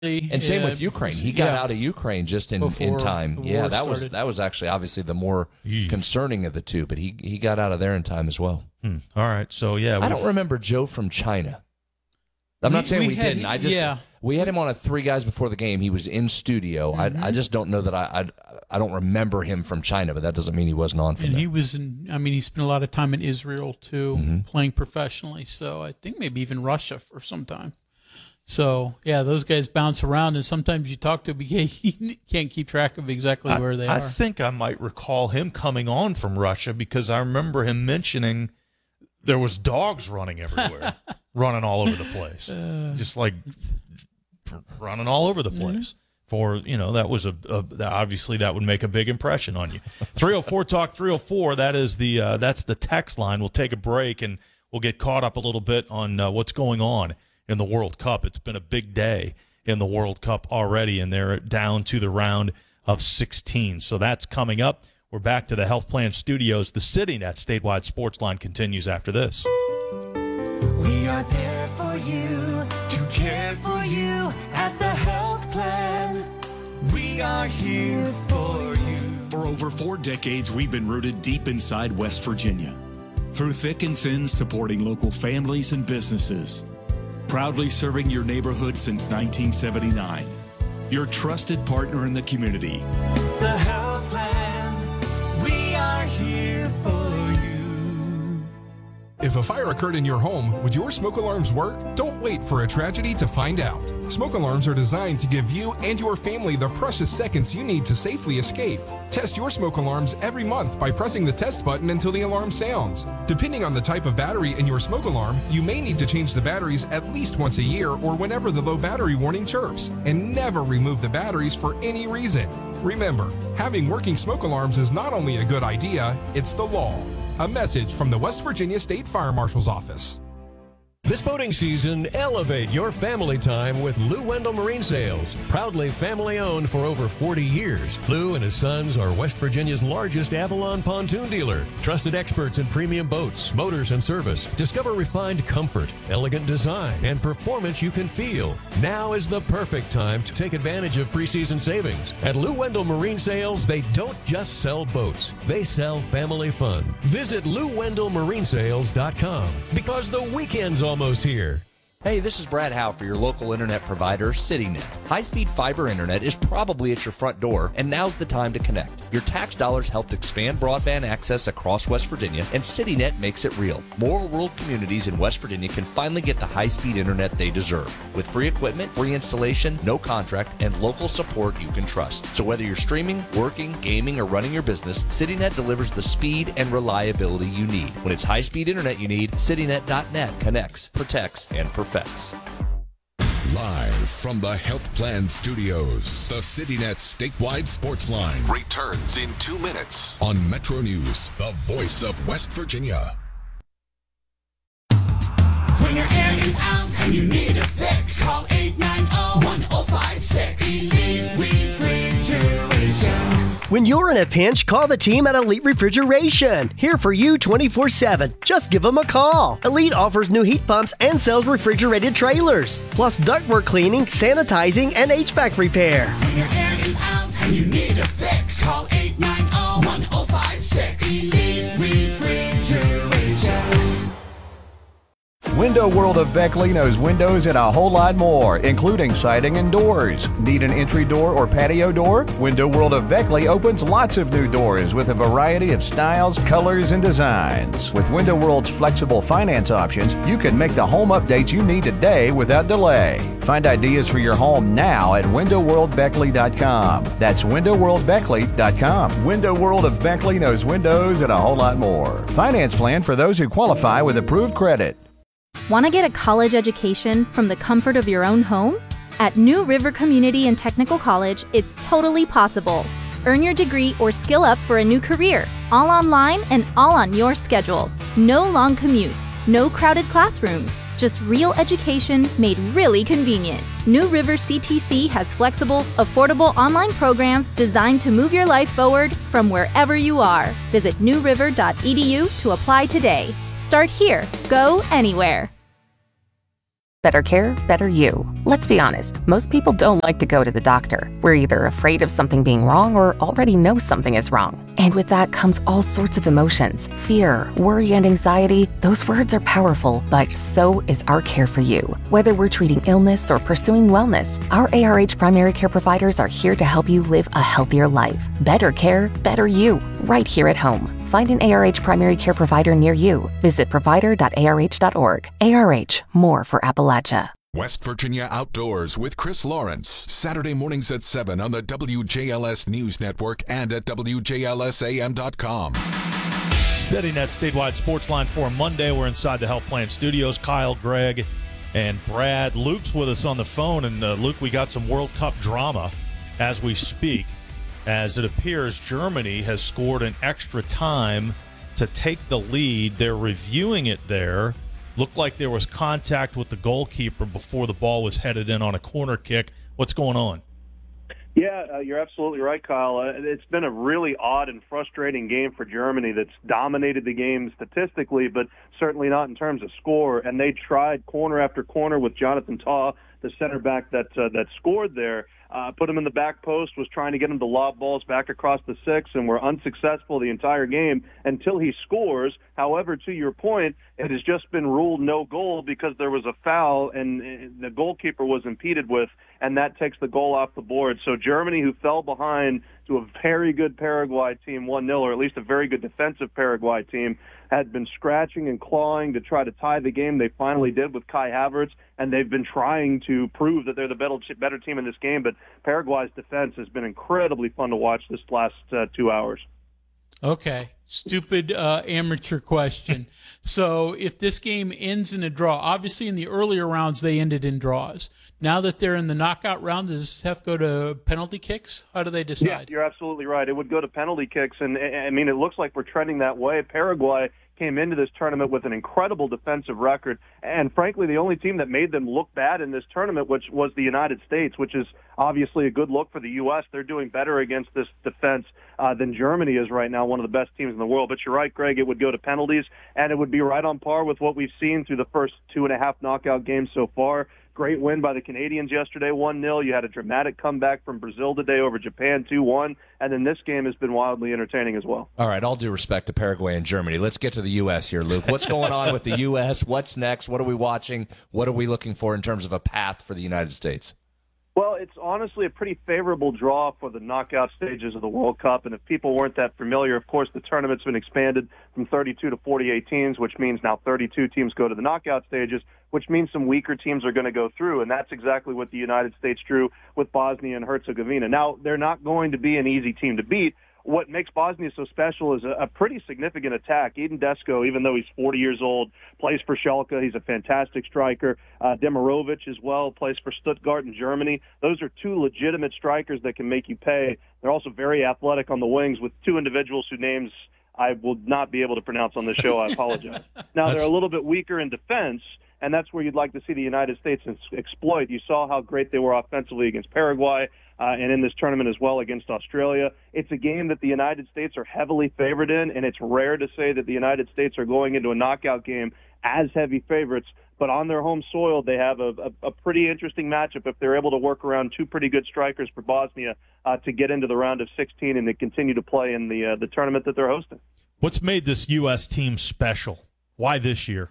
And same with Ukraine. He got out of Ukraine just in time. Yeah, that was actually obviously the more concerning of the two, but he got out of there in time as well. All right, so yeah. I don't remember Joe from China. I'm not saying we didn't. We had him on a Three Guys Before the Game. He was in studio. Mm-hmm. I just don't know that I don't remember him from China, but that doesn't mean he wasn't on from there. And he was he spent a lot of time in Israel too, playing professionally. So I think maybe even Russia for some time. So, yeah, those guys bounce around, and sometimes you talk to them, you can't keep track of exactly where they are. I think I might recall him coming on from Russia because I remember him mentioning there was dogs running everywhere, running all over the place, just like running all over the place. For, that was obviously that would make a big impression on you. 304 Talk 304, that's the text line. We'll take a break, and we'll get caught up a little bit on what's going on in the World Cup. It's been a big day in the World Cup already, and they're down to the round of 16. So that's coming up. We're back to the Health Plan Studios. The CityNet statewide sports line continues after this. We are there for you, to care for you at the Health Plan. We are here for you. For over 4 decades, we've been rooted deep inside West Virginia. Through thick and thin, supporting local families and businesses. Proudly serving your neighborhood since 1979. Your trusted partner in the community. The Health Plan, we are here for you. If a fire occurred in your home, would your smoke alarms work? Don't wait for a tragedy to find out. Smoke alarms are designed to give you and your family the precious seconds you need to safely escape. Test your smoke alarms every month by pressing the test button until the alarm sounds. Depending on the type of battery in your smoke alarm, you may need to change the batteries at least once a year or whenever the low battery warning chirps, and never remove the batteries for any reason. Remember, having working smoke alarms is not only a good idea, it's the law. A message from the West Virginia State Fire Marshal's Office. This boating season, elevate your family time with Lou Wendell Marine Sales. Proudly family-owned for over 40 years, Lou and his sons are West Virginia's largest Avalon pontoon dealer. Trusted experts in premium boats, motors, and service. Discover refined comfort, elegant design, and performance you can feel. Now is the perfect time to take advantage of preseason savings. At Lou Wendell Marine Sales, they don't just sell boats. They sell family fun. Visit LouWendellMarineSales.com because the weekend's almost here. Hey, this is Brad Howe for your local internet provider, CityNet. High-speed fiber internet is probably at your front door, and now's the time to connect. Your tax dollars helped expand broadband access across West Virginia, and CityNet makes it real. More rural communities in West Virginia can finally get the high-speed internet they deserve. With free equipment, free installation, no contract, and local support you can trust. So whether you're streaming, working, gaming, or running your business, CityNet delivers the speed and reliability you need. When it's high-speed internet you need, CityNet.net connects, protects, and perfects. Live from the Health Plan Studios, the CityNet statewide sports line returns in 2 minutes on Metro News, the voice of West Virginia. When your air is out and you need a fix, call 890-1056. Elite Refrigeration. When you're in a pinch, call the team at Elite Refrigeration. Here for you 24/7. Just give them a call. Elite offers new heat pumps and sells refrigerated trailers, plus ductwork cleaning, sanitizing, and HVAC repair. When your air is out and you need a fix, call 890-1056. Elite Refrigeration. Window World of Beckley knows windows and a whole lot more, including siding and doors. Need an entry door or patio door? Window World of Beckley opens lots of new doors with a variety of styles, colors, and designs. With Window World's flexible finance options, you can make the home updates you need today without delay. Find ideas for your home now at windowworldbeckley.com. That's windowworldbeckley.com. Window World of Beckley knows windows and a whole lot more. Finance plan for those who qualify with approved credit. Want to get a college education from the comfort of your own home? At New River Community and Technical College, it's totally possible. Earn your degree or skill up for a new career, all online and all on your schedule. No long commutes, no crowded classrooms, just real education made really convenient. New River CTC has flexible, affordable online programs designed to move your life forward from wherever you are. Visit newriver.edu to apply today. Start here. Go anywhere. Better care, better you. Let's be honest, most people don't like to go to the doctor. We're either afraid of something being wrong or already know something is wrong. And with that comes all sorts of emotions. Fear, worry, and anxiety. Those words are powerful, but so is our care for you. Whether we're treating illness or pursuing wellness, our ARH primary care providers are here to help you live a healthier life. Better care, better you. Right here at home. Find an ARH primary care provider near you. Visit provider.arh.org. ARH, more for Appalachia. West Virginia Outdoors with Chris Lawrence. Saturday mornings at 7 on the WJLS News Network and at WJLSAM.com. Setting that statewide sports line for Monday. We're inside the Health Plan Studios. Kyle, Greg, and Brad. Luke's with us on the phone. And Luke, we got some World Cup drama as we speak. As it appears, Germany has scored an extra time to take the lead. They're reviewing it there. Looked like there was contact with the goalkeeper before the ball was headed in on a corner kick. What's going on? Yeah, you're absolutely right, Kyle. It's been a really odd and frustrating game for Germany that's dominated the game statistically, but certainly not in terms of score. And they tried corner after corner with Jonathan Tah, the center back that scored there. Put him in the back post, was trying to get him to lob balls back across the six, and were unsuccessful the entire game until he scores. However, to your point, it has just been ruled no goal because there was a foul and the goalkeeper was impeded with, and that takes the goal off the board. So Germany, who fell behind to a very good Paraguay team 1-0, or at least a very good defensive Paraguay team, had been scratching and clawing to try to tie the game. They finally did with Kai Havertz, and they've been trying to prove that they're the better team in this game. But Paraguay's defense has been incredibly fun to watch this last 2 hours. Okay, stupid amateur question. So if this game ends in a draw, obviously in the earlier rounds they ended in draws. Now that they're in the knockout round, does this have to go to penalty kicks? How do they decide? Yeah, you're absolutely right. It would go to penalty kicks, and I mean, it looks like we're trending that way. Paraguay came into this tournament with an incredible defensive record, and frankly, the only team that made them look bad in this tournament, which was the United States, which is obviously a good look for the U.S. They're doing better against this defense than Germany is right now, one of the best teams in the world. But you're right, Greg, it would go to penalties, and it would be right on par with what we've seen through the first 2.5 knockout games so far. Great win by the Canadians yesterday, 1-0. You had a dramatic comeback from Brazil today over Japan, 2-1. And then this game has been wildly entertaining as well. All right, all due respect to Paraguay and Germany. Let's get to the U.S. here, Luke. What's going on with the U.S.? What's next? What are we watching? What are we looking for in terms of a path for the United States? Well, it's honestly a pretty favorable draw for the knockout stages of the World Cup. And if people weren't that familiar, of course, the tournament's been expanded from 32 to 48 teams, which means now 32 teams go to the knockout stages, which means some weaker teams are going to go through. And that's exactly what the United States drew with Bosnia and Herzegovina. Now, they're not going to be an easy team to beat. What makes Bosnia so special is a pretty significant attack. Edin Desko, even though he's 40 years old, plays for Schalke. He's a fantastic striker. Demirovic as well plays for Stuttgart in Germany. Those are two legitimate strikers that can make you pay. They're also very athletic on the wings with two individuals whose names I will not be able to pronounce on the show. I apologize. Now, they're a little bit weaker in defense, and that's where you'd like to see the United States exploit. You saw how great they were offensively against Paraguay. And in this tournament as well against Australia. It's a game that the United States are heavily favored in, and it's rare to say that the United States are going into a knockout game as heavy favorites. But on their home soil, they have a pretty interesting matchup if they're able to work around two pretty good strikers for Bosnia to get into the round of 16 and to continue to play in the tournament that they're hosting. What's made this U.S. team special? Why this year?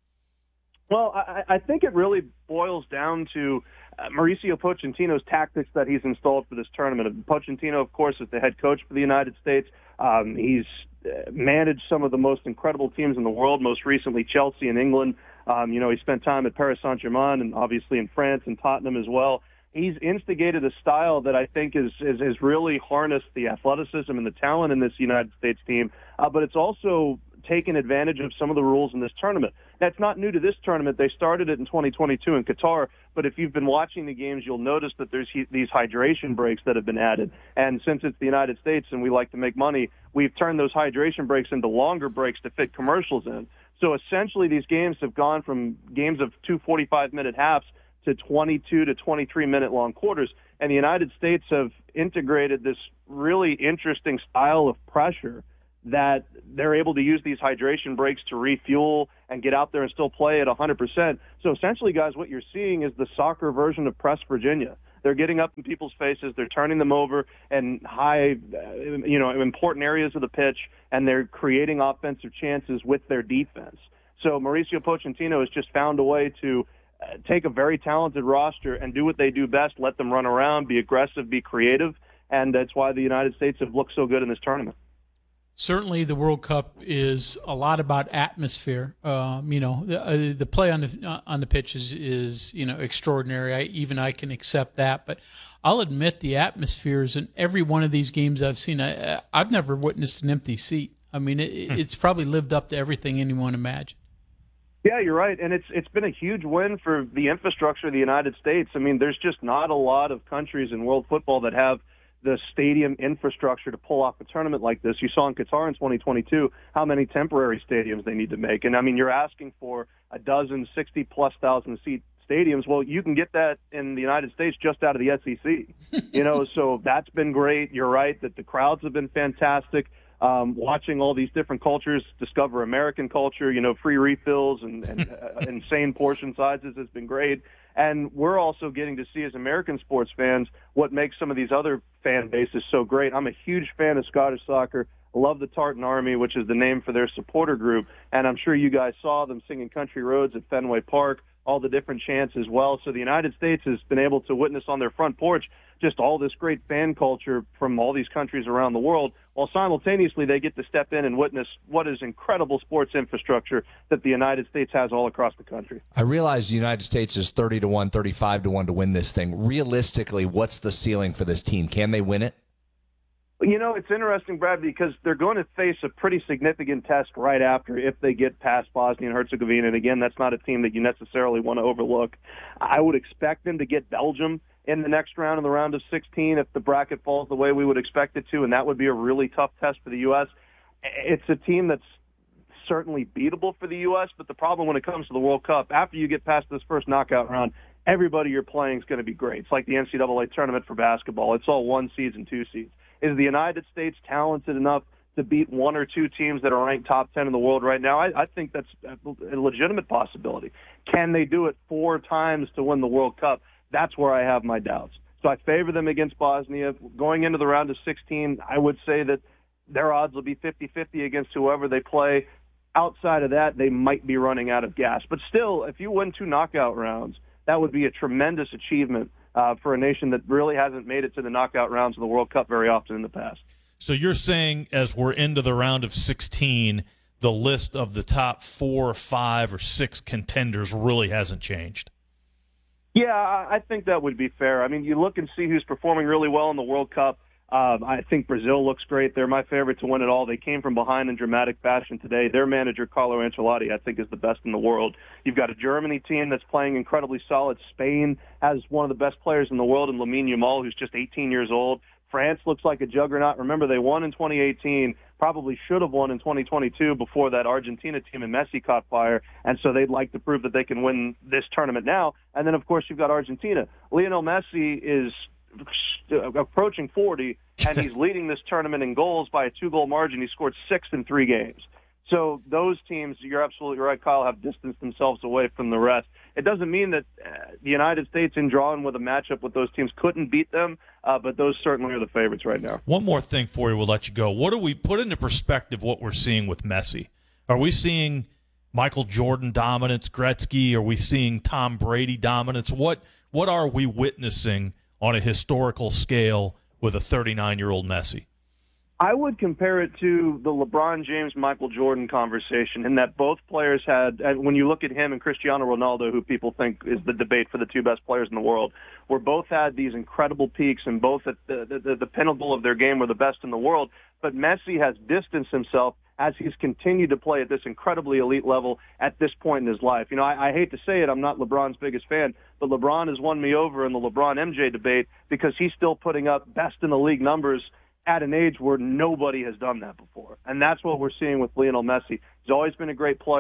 Well, I think it really boils down to Mauricio Pochettino's tactics that he's installed for this tournament. Pochettino, of course, is the head coach for the United States. He's managed some of the most incredible teams in the world, most recently Chelsea in England. He spent time at Paris Saint-Germain and obviously in France and Tottenham as well. He's instigated a style that I think is really harnessed the athleticism and the talent in this United States team, but it's also taken advantage of some of the rules in this tournament. That's not new to this tournament. They started it in 2022 in Qatar, but if you've been watching the games, you'll notice that there's these hydration breaks that have been added. And since it's the United States and we like to make money, we've turned those hydration breaks into longer breaks to fit commercials in. So essentially these games have gone from games of 2 45-minute halves to 22 to 23-minute long quarters. And the United States have integrated this really interesting style of pressure that they're able to use these hydration breaks to refuel and get out there and still play at 100%. So essentially, guys, what you're seeing is the soccer version of Press Virginia. They're getting up in people's faces. They're turning them over in high, important areas of the pitch, and they're creating offensive chances with their defense. So Mauricio Pochettino has just found a way to take a very talented roster and do what they do best, let them run around, be aggressive, be creative, and that's why the United States have looked so good in this tournament. Certainly, the World Cup is a lot about atmosphere. The play on the pitch is extraordinary. I can accept that, but I'll admit the atmospheres in every one of these games I've seen. I've never witnessed an empty seat. I mean, it's probably lived up to everything anyone imagined. Yeah, you're right, and it's been a huge win for the infrastructure of the United States. I mean, there's just not a lot of countries in world football that have the stadium infrastructure to pull off a tournament like this. You saw in Qatar in 2022 how many temporary stadiums they need to make. And, I mean, you're asking for a dozen 60-plus thousand seat stadiums. Well, you can get that in the United States just out of the SEC. So that's been great. You're right that the crowds have been fantastic. Watching all these different cultures discover American culture, free refills and insane portion sizes has been great. And we're also getting to see, as American sports fans, what makes some of these other fan bases so great. I'm a huge fan of Scottish soccer. I love the Tartan Army, which is the name for their supporter group. And I'm sure you guys saw them singing Country Roads at Fenway Park, all the different chants as well. So the United States has been able to witness on their front porch just all this great fan culture from all these countries around the world, while simultaneously they get to step in and witness what is incredible sports infrastructure that the United States has all across the country. I realize the United States is 30-1, 35-1 to win this thing. Realistically, what's the ceiling for this team? Can they win it? It's interesting, Brad, because they're going to face a pretty significant test right after if they get past Bosnia and Herzegovina. And again, that's not a team that you necessarily want to overlook. I would expect them to get Belgium in the next round, in the round of 16, if the bracket falls the way we would expect it to, and that would be a really tough test for the U.S. It's a team that's certainly beatable for the U.S., but the problem when it comes to the World Cup, after you get past this first knockout round, everybody you're playing is going to be great. It's like the NCAA tournament for basketball. It's all 1 seeds and 2 seeds. Is the United States talented enough to beat 1 or 2 teams that are ranked top 10 in the world right now? I think that's a legitimate possibility. Can they do it 4 times to win the World Cup? That's where I have my doubts. So I favor them against Bosnia. Going into the round of 16, I would say that their odds will be 50-50 against whoever they play. Outside of that, they might be running out of gas. But still, if you win 2 knockout rounds, that would be a tremendous achievement for a nation that really hasn't made it to the knockout rounds of the World Cup very often in the past. So you're saying as we're into the round of 16, the list of the top 4 or 5 or 6 contenders really hasn't changed? Yeah, I think that would be fair. I mean, you look and see who's performing really well in the World Cup. I think Brazil looks great. They're my favorite to win it all. They came from behind in dramatic fashion today. Their manager, Carlo Ancelotti, I think is the best in the world. You've got a Germany team that's playing incredibly solid. Spain has one of the best players in the world in Lamine Yamal, who's just 18 years old. France looks like a juggernaut. Remember, they won in 2018, probably should have won in 2022 before that Argentina team and Messi caught fire, and so they'd like to prove that they can win this tournament now. And then, of course, you've got Argentina. Lionel Messi is approaching 40, and he's leading this tournament in goals by a 2-goal margin. He scored 6 in 3 games. So those teams, you're absolutely right, Kyle, have distanced themselves away from the rest. It doesn't mean that the United States, in drawing with a matchup with those teams, couldn't beat them, but those certainly are the favorites right now. One more thing for you, we'll let you go. What do we put into perspective what we're seeing with Messi? Are we seeing Michael Jordan dominance, Gretzky? Are we seeing Tom Brady dominance? What are we witnessing on a historical scale with a 39-year-old Messi? I would compare it to the LeBron James-Michael Jordan conversation in that both players had, when you look at him and Cristiano Ronaldo, who people think is the debate for the 2 best players in the world, where both had these incredible peaks and both at the pinnacle of their game were the best in the world. But Messi has distanced himself as he's continued to play at this incredibly elite level at this point in his life. You know, I hate to say it, I'm not LeBron's biggest fan, but LeBron has won me over in the LeBron-MJ debate because he's still putting up best-in-the-league numbers at an age where nobody has done that before. And that's what we're seeing with Lionel Messi. He's always been a great player,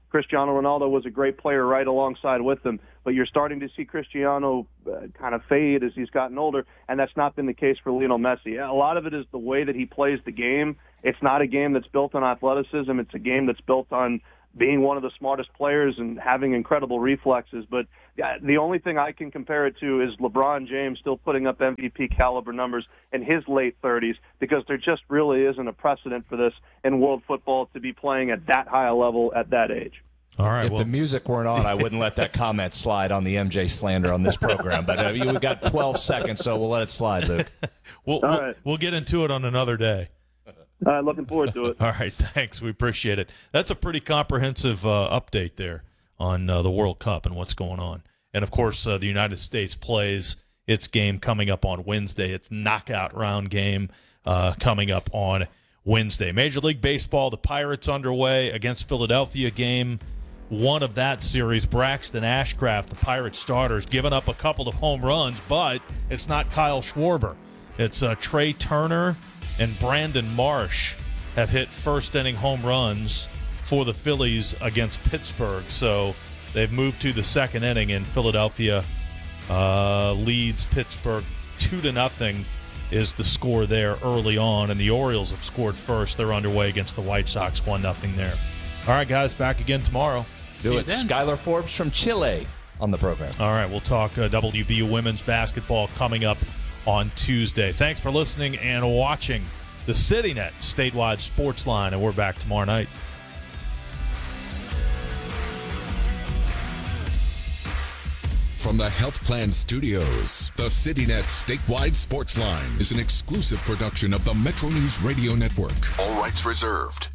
Cristiano Ronaldo was a great player right alongside with them, but you're starting to see Cristiano kind of fade as he's gotten older, and that's not been the case for Lionel Messi. A lot of it is the way that he plays the game. It's not a game that's built on athleticism. It's a game that's built on being one of the smartest players and having incredible reflexes. But the only thing I can compare it to is LeBron James still putting up MVP caliber numbers in his late 30s, because there just really isn't a precedent for this in world football to be playing at that high a level at that age. All right. If the music weren't on, I wouldn't let that comment slide on the MJ slander on this program. But we got 12 seconds, so we'll let it slide, Luke. We'll get into it on another day. Looking forward to it. All right, thanks. We appreciate it. That's a pretty comprehensive update there on the World Cup and what's going on. And, of course, the United States plays its game coming up on Wednesday. Its knockout round game coming up on Wednesday. Major League Baseball, the Pirates underway against Philadelphia. Game one of that series, Braxton Ashcraft, the Pirates starters, giving up a couple of home runs, but it's not Kyle Schwarber. It's Trey Turner and Brandon Marsh have hit first-inning home runs for the Phillies against Pittsburgh. So they've moved to the second inning, and Philadelphia leads Pittsburgh 2-0 is the score there early on, and the Orioles have scored first. They're underway against the White Sox, 1-0 there. All right, guys, back again tomorrow. Do it. Skylar Forbes from Chile on the program. All right, we'll talk WVU women's basketball coming up on Tuesday. Thanks for listening and watching the CityNet Statewide Sports Line, and we're back tomorrow night. From the Health Plan Studios, the CityNet Statewide Sports Line is an exclusive production of the Metro News Radio Network. All rights reserved.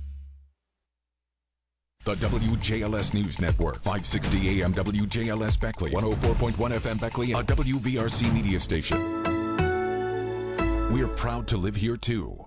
The WJLS News Network, 560 AM WJLS Beckley, 104.1 FM Beckley, a WVRC media station. We're proud to live here, too.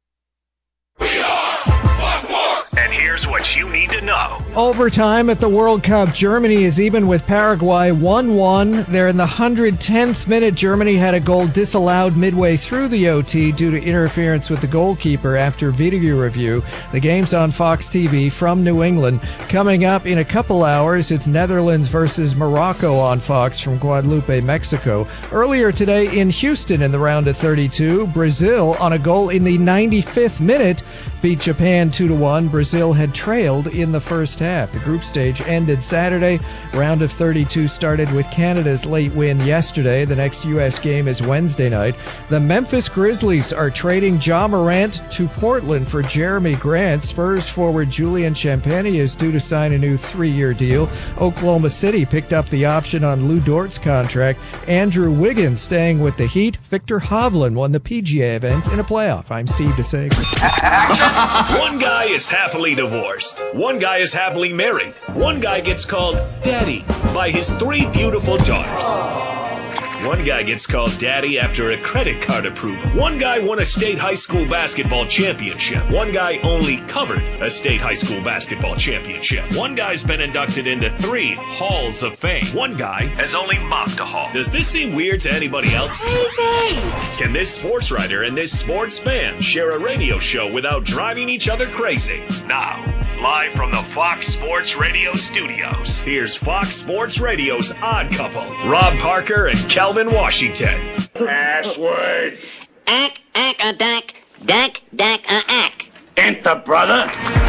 And here's what you need to know. Overtime at the World Cup. Germany is even with Paraguay 1-1. They're in the 110th minute. Germany had a goal disallowed midway through the OT due to interference with the goalkeeper after video review. The game's on Fox TV from New England. Coming up in a couple hours, it's Netherlands versus Morocco on Fox from Guadalupe, Mexico. Earlier today in Houston in the round of 32, Brazil on a goal in the 95th minute beat Japan 2-1. Brazil had trailed in the first half. The group stage ended Saturday. Round of 32 started with Canada's late win yesterday. The next U.S. game is Wednesday night. The Memphis Grizzlies are trading Ja Morant to Portland for Jeremy Grant. Spurs forward Julian Champagnie is due to sign a new 3-year deal. Oklahoma City picked up the option on Lou Dort's contract. Andrew Wiggins staying with the Heat. Victor Hovland won the PGA event in a playoff. I'm Steve DeSager. One guy is happily divorced. One guy is happily married. One guy gets called Daddy by his 3 beautiful daughters. One guy gets called Daddy after a credit card approval. One guy won a state high school basketball championship. One guy only covered a state high school basketball championship. One guy's been inducted into 3 halls of fame. One guy has only mopped a hall. Does this seem weird to anybody else? Can this sports writer and this sports fan share a radio show without driving each other crazy? Now, live from the Fox Sports Radio studios, here's Fox Sports Radio's Odd Couple, Rob Parker and Kelvin Washington. Password. Ack, a dack, dack, a ack. Enter, brother.